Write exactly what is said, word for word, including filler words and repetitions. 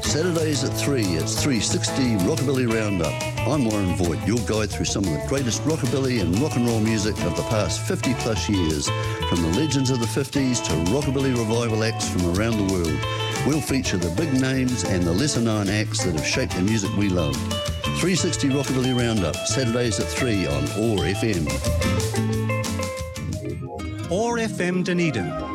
Saturdays at three, it's three sixty Rockabilly Roundup. I'm Warren Voigt, your guide through some of the greatest rockabilly and rock and roll music of the past fifty plus years, from the legends of the fifties to rockabilly revival acts from around the world. We'll feature the big names and the lesser known acts that have shaped the music we love. three sixty Rockabilly Roundup, Saturdays at three on O A R F M. O A R F M Dunedin